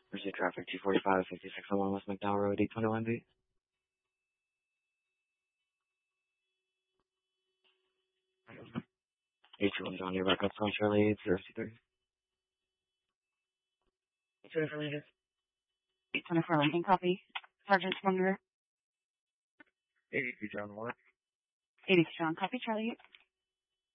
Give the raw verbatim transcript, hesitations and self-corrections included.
Pursuit traffic two forty-five, fifty-six oh one West McDowell Road, eight twenty-one B. eight two one John Deere backup on Charlie eight zero two three. eight twenty-four Lincoln. eight twenty-four Lincoln, copy. Sergeant Smunger. eighty-two John Moore. eighty-two John, copy, Charlie eight.